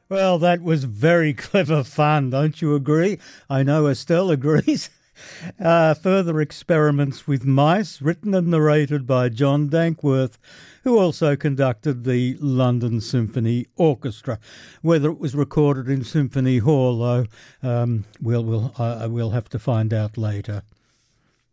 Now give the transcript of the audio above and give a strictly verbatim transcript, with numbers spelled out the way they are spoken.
Well, that was very clever fun, don't you agree? I know Estelle agrees. Uh, further experiments with mice, written and narrated by John Dankworth, who also conducted the London Symphony Orchestra. Whether it was recorded in Symphony Hall, though, um, we'll, we'll, uh, we'll have to find out later.